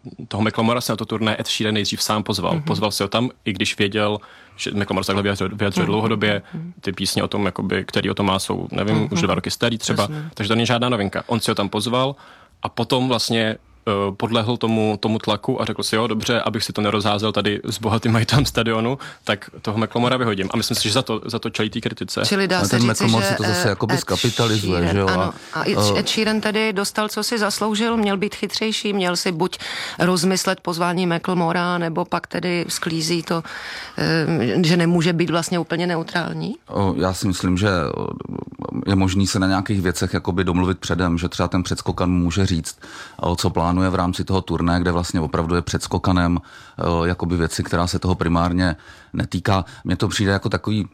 toho Macklemora se na to turné Ed Sheeran nejdřív sám pozval. Pozval se ho tam, i když věděl, že Macklemore takhle vyjadřuje dlouhodobě. Ty písně o tom, jakoby, který o tom má, jsou, nevím, už 2 roky starý třeba, takže to není žádná novinka. On si ho tam pozval a potom vlastně podlehl tomu tlaku a řekl si, jo, dobře, abych si to nerozházel tady s bohatým majitelem stadionu, tak toho Macklemora vyhodím. A myslím si, že za to čelí té kritice. Čili dá se říct, že si to zase jakoby skapitalizuje, že jo? Ano. A Ed Sheeran tedy dostal, co si zasloužil, měl být chytřejší, měl si buď rozmyslet pozvání Macklemora, nebo pak tedy sklízí to, že nemůže být vlastně úplně neutrální? Já si myslím, že je možný se na nějakých věcech jakoby domluvit předem, že třeba ten předskokan může říct, co plánuje v rámci toho turné, kde vlastně opravdu je předskokanem jakoby věci, která se toho primárně netýká. Mně to přijde jako takový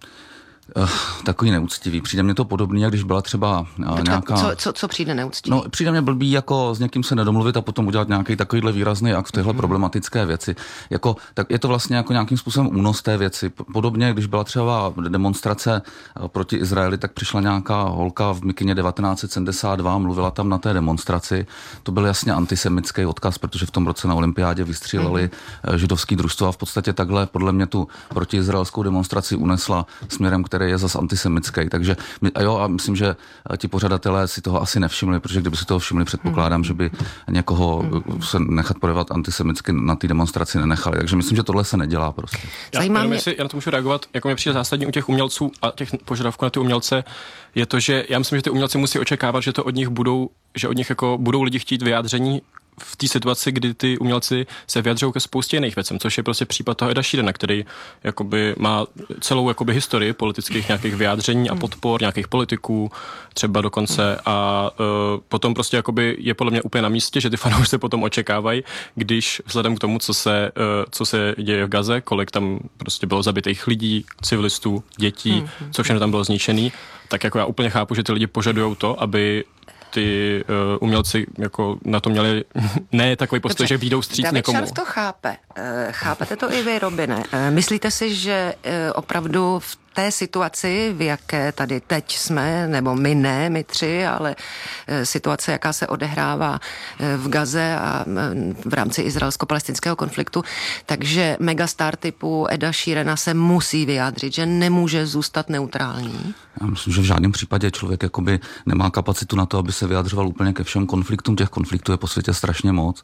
neúctivý. Přijde mně to podobný, jak když byla třeba nějaká... Co přijde neúctivý? No, přijde mně blbý jako s někým se nedomluvit a potom udělat nějaký takovýhle výrazný akt v téhle problematické věci. Tak je to vlastně jako nějakým způsobem únos té věci. Podobně, když byla třeba demonstrace proti Izraeli, tak přišla nějaká holka v mikině 1972, mluvila tam na té demonstraci. To byl jasně antisemický odkaz, protože v tom roce na olympiádě vystříleli židovský družstvo a v podstatě takhle podle mě tu protiizraelskou demonstraci unesla směrem, který je zas antisemický. Takže a myslím, že ti pořadatelé si toho asi nevšimli, protože kdyby si toho všimli, předpokládám, že by někoho se nechat projevat antisemicky na té demonstraci nenechali. Takže myslím, že tohle se nedělá prostě. Já na to můžu reagovat, jako mě přijde zásadní u těch umělců a těch požadavků na ty umělce, je to, že já myslím, že ty umělci musí očekávat, že od nich jako budou lidi chtít vyjádření v té situaci, kdy ty umělci se vyjadřují ke spoustě jiných věcem, což je prostě případ toho Eda Sheerana, který jakoby má celou jakoby historii politických nějakých vyjádření a podpor nějakých politiků, třeba dokonce a potom prostě jakoby je podle mě úplně na místě, že ty fanoušci potom očekávají, když vzhledem k tomu, co se děje v Gaze, kolik tam prostě bylo zabitých lidí, civilistů, dětí, co všechno tam bylo zničený, tak jako já úplně chápu, že ty lidi požadujou to, aby ty umělci jako na to měli ne takový postoj, že výjdou vstříc někomu. David Scharf to chápe. Chápete to i vy, Robine? Myslíte si, že opravdu v té situaci, v jaké tady teď jsme, nebo my tři, ale situace, jaká se odehrává v Gaze a v rámci izraelsko-palestinského konfliktu, takže megastar typu Eda Sheerana se musí vyjádřit, že nemůže zůstat neutrální? Já myslím, že v žádném případě člověk jakoby nemá kapacitu na to, aby se vyjadřoval úplně ke všem konfliktům. Těch konfliktů je po světě strašně moc.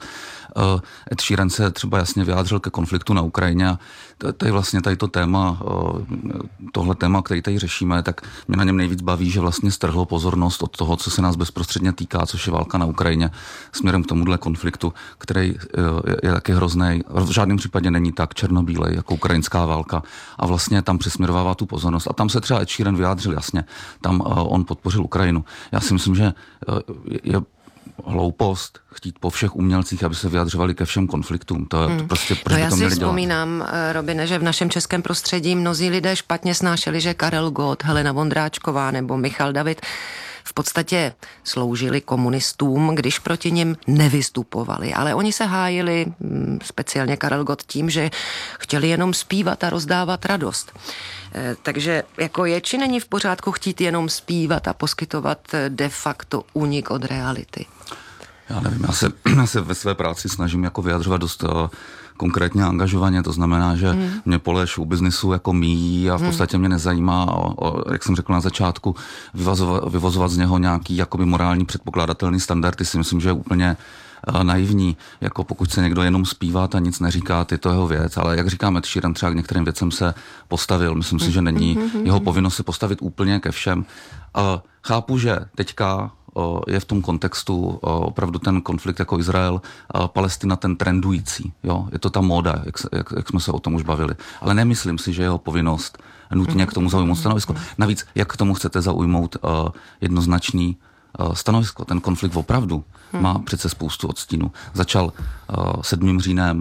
Ed Sheeran se třeba jasně vyjádřil ke konfliktu na Ukrajině a to je vlastně tady to téma, tohle téma, který tady řešíme, tak mě na něm nejvíc baví, že vlastně strhlo pozornost od toho, co se nás bezprostředně týká, což je válka na Ukrajině, směrem k tomuhle konfliktu, který je taky hrozný. V žádném případě není tak černobílej jako ukrajinská válka a vlastně tam přesměrovává tu pozornost. A tam se třeba Ed Sheeran vyjádřil jasně, tam on podpořil Ukrajinu. Já si myslím, že je hloupost chtít po všech umělcích, aby se vyjadřovali ke všem konfliktům. To prostě proč by to měli dělat? Já si vzpomínám, Robine, že v našem českém prostředí mnozí lidé špatně snášeli, že Karel Gott, Helena Vondráčková nebo Michal David v podstatě sloužili komunistům, když proti nim nevystupovali. Ale oni se hájili, speciálně Karel Gott, tím, že chtěli jenom zpívat a rozdávat radost. Takže jako je či není v pořádku chtít jenom zpívat a poskytovat de facto únik od reality? Já nevím, já se ve své práci snažím jako vyjadřovat dost konkrétně angažovaně, to znamená, že mě pole showbiznisu jako míjí a v podstatě mě nezajímá, jak jsem řekl na začátku, vyvozovat z něho nějaký jakoby morální předpokládatelný standard, si myslím, že je úplně naivní, jako pokud se někdo jenom zpívá a nic neříká, je to jeho věc, ale jak říkám, Ed Sheeran třeba k některým věcem se postavil, myslím si, že není jeho povinnost se postavit úplně ke všem. Chápu, že teďka je v tom kontextu opravdu ten konflikt jako Izrael, Palestina ten trendující. Jo? Je to ta móda, jak jsme se o tom už bavili. Ale nemyslím si, že jeho povinnost nutně k tomu zaujmout stanovisko. Navíc, jak k tomu chcete zaujmout jednoznačný stanovisko. Ten konflikt opravdu má přece spoustu odstínů. Začal 7. říjnem,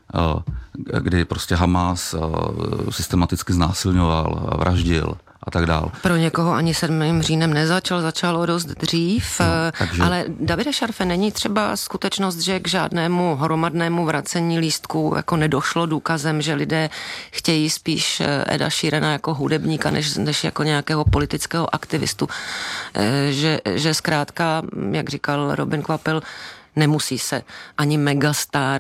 kdy prostě Hamas systematicky znásilňoval, vraždil a tak dál. Pro někoho ani 7. říjnem začalo dost dřív, ale Davide Scharfe, není třeba skutečnost, že k žádnému hromadnému vracení lístků jako nedošlo důkazem, že lidé chtějí spíš Eda Sheerana jako hudebníka, než jako nějakého politického aktivistu. Že zkrátka, jak říkal Robin Kvapil, nemusí se ani megastar